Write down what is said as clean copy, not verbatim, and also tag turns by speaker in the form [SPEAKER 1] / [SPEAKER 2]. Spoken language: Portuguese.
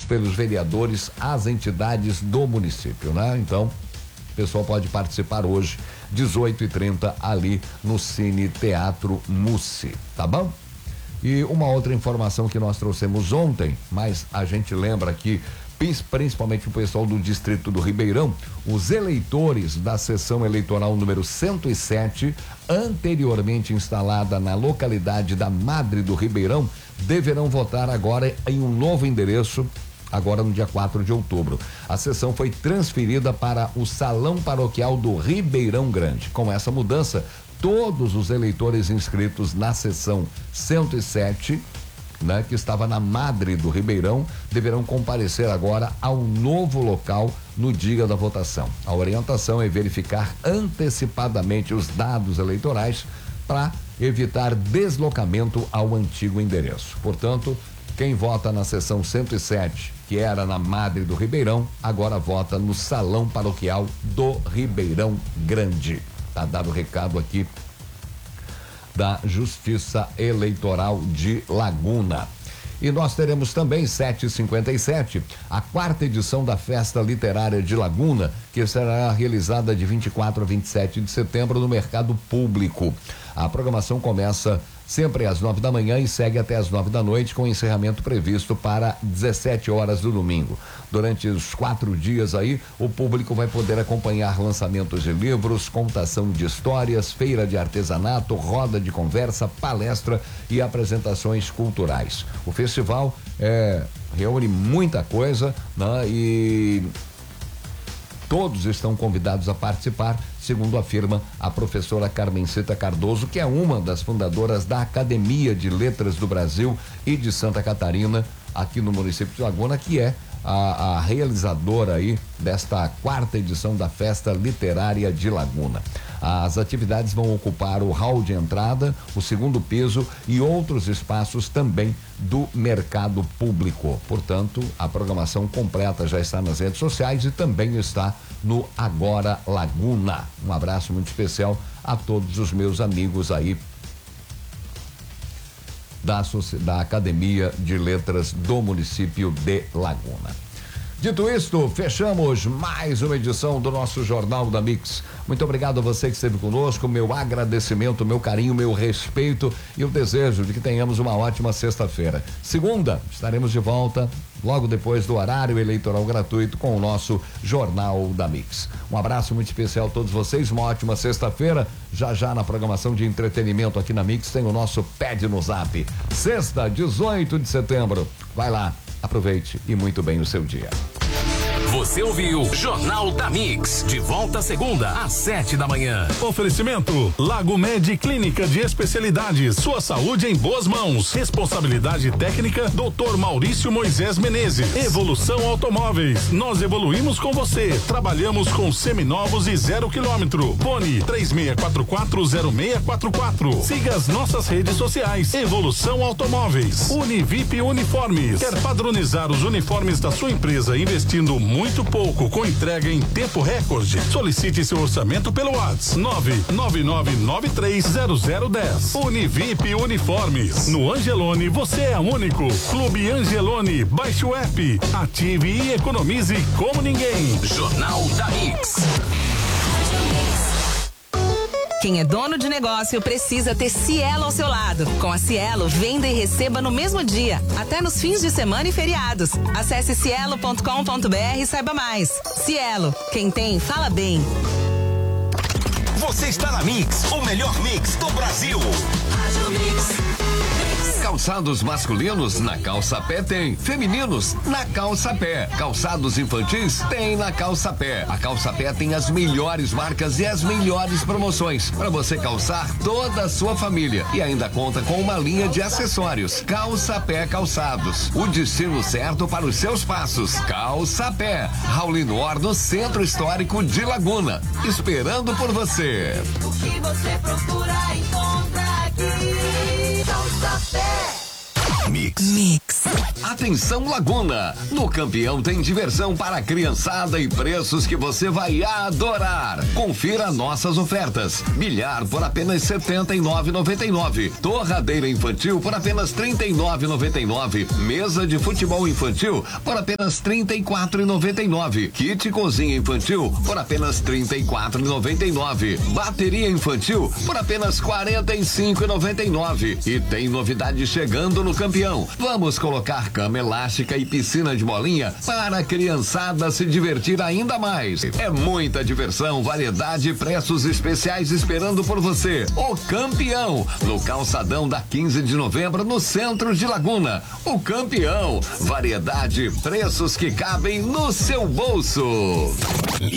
[SPEAKER 1] pelos vereadores às entidades do município, né? Então, o pessoal pode participar hoje, 18h30, ali no Cine Teatro Mussi, tá bom? E uma outra informação que nós trouxemos ontem, mas a gente lembra que principalmente o pessoal do distrito do Ribeirão, os eleitores da sessão eleitoral número 107, anteriormente instalada na localidade da Madre do Ribeirão, deverão votar agora em um novo endereço, agora no dia 4 de outubro. A sessão foi transferida para o Salão Paroquial do Ribeirão Grande. Com essa mudança, todos os eleitores inscritos na sessão 107, né, que estava na Madre do Ribeirão, deverão comparecer agora ao novo local no dia da votação. A orientação é verificar antecipadamente os dados eleitorais para evitar deslocamento ao antigo endereço. Portanto, quem vota na seção 107, que era na Madre do Ribeirão, agora vota no Salão Paroquial do Ribeirão Grande. Tá dado o recado aqui da Justiça Eleitoral de Laguna. E nós teremos também 7h57 a 4ª edição da Festa Literária de Laguna, que será realizada de 24 a 27 de setembro no Mercado Público. A programação começa sempre às 9 da manhã e segue até às 9 da noite, com encerramento previsto para 17 horas do domingo. Durante os 4 dias aí, o público vai poder acompanhar lançamentos de livros, contação de histórias, feira de artesanato, roda de conversa, palestra e apresentações culturais. O festival reúne muita coisa, né? E todos estão convidados a participar, segundo afirma a professora Carmencita Cardoso, que é uma das fundadoras da Academia de Letras do Brasil e de Santa Catarina, aqui no município de Laguna, que é a realizadora aí desta 4ª edição da Festa Literária de Laguna. As atividades vão ocupar o hall de entrada, o 2º piso e outros espaços também do mercado público. Portanto, a programação completa já está nas redes sociais e também está no Agora Laguna. Um abraço muito especial a todos os meus amigos aí da Academia de Letras do município de Laguna. Dito isto, fechamos mais uma edição do nosso Jornal da Mix. Muito obrigado a você que esteve conosco, meu agradecimento, meu carinho, meu respeito e o desejo de que tenhamos uma ótima sexta-feira. Segunda, estaremos de volta logo depois do horário eleitoral gratuito com o nosso Jornal da Mix. Um abraço muito especial a todos vocês, uma ótima sexta-feira. Já na programação de entretenimento aqui na Mix tem o nosso Pede no Zap. Sexta, 18 de setembro. Vai lá. Aproveite e muito bem o seu dia.
[SPEAKER 2] Você ouviu Jornal da Mix, de volta segunda às 7 da manhã.
[SPEAKER 3] Oferecimento Lago Med Clínica de Especialidades, sua saúde em boas mãos. Responsabilidade técnica Dr. Maurício Moisés Menezes. Evolução Automóveis, nós evoluímos com você. Trabalhamos com seminovos e 0 km. Fone 36440644. Siga as nossas redes sociais. Evolução Automóveis. Univip Uniformes. Quer padronizar os uniformes da sua empresa investindo muito pouco com entrega em tempo recorde? Solicite seu orçamento pelo WhatsApp 999930010. Univip Uniformes. No Angelone você é único. Clube Angelone. Baixe o app, ative e economize como ninguém.
[SPEAKER 2] Jornal da Mix.
[SPEAKER 4] Quem é dono de negócio precisa ter Cielo ao seu lado. Com a Cielo, venda e receba no mesmo dia, até nos fins de semana e feriados. Acesse cielo.com.br e saiba mais. Cielo, quem tem, fala bem.
[SPEAKER 2] Você está na Mix, o melhor mix do Brasil.
[SPEAKER 1] Calçados masculinos na Calça Pé tem. Femininos na Calça Pé. Calçados infantis tem na Calça Pé. A Calça Pé tem as melhores marcas e as melhores promoções para você calçar toda a sua família. E ainda conta com uma linha de acessórios. Calça Pé Calçados. O destino certo para os seus passos. Calça Pé. Raulino Or, no Centro Histórico de Laguna. Esperando por você.
[SPEAKER 5] O que você procura encontra aqui. Calça Pé.
[SPEAKER 2] Mix.
[SPEAKER 1] Atenção Laguna, no Campeão tem diversão para a criançada e preços que você vai adorar. Confira nossas ofertas. Bilhar por apenas R$ 79,99. Torradeira infantil por apenas R$ 39,99. Mesa de futebol infantil por apenas R$ 34,99. Kit cozinha infantil por apenas R$ 34,99. Bateria infantil por apenas R$ 45,99. E tem novidade chegando no Campeão. Vamos colocar cama elástica e piscina de bolinha para a criançada se divertir ainda mais. É muita diversão, variedade e preços especiais esperando por você. O Campeão, no calçadão da 15 de novembro, no centro de Laguna. O Campeão, variedade, preços que cabem no seu bolso.